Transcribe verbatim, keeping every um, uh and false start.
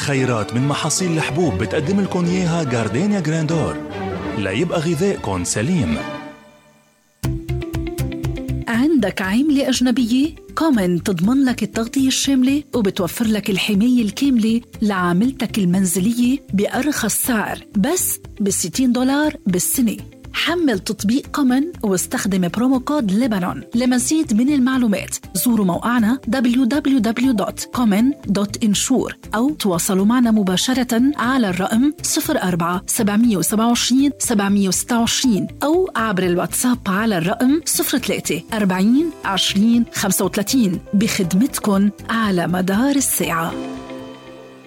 خيرات من محاصيل الحبوب بتقدم لكم إياها جاردينيا جراندور ليبقى غذائكم سليم. عندك عاملة أجنبية؟ كومن تضمن لك التغطية الشاملة وبتوفر لك الحماية الكاملة لعاملتك المنزلية بأرخص سعر بس بستين دولار بالسنة. حمل تطبيق كومن واستخدم برومو كود ليبانون. لمزيد من المعلومات زوروا موقعنا دبليو دبليو دبليو دوت كومن دوت انشور أو تواصلوا معنا مباشرة على الرقم صفر أربعة سبعمية وسبعة وعشرين سبعمية وستة وعشرين أو عبر الواتساب على الرقم صفر ثلاثة أربعين عشرين خمسة وثلاثين بخدمتكن على مدار الساعة.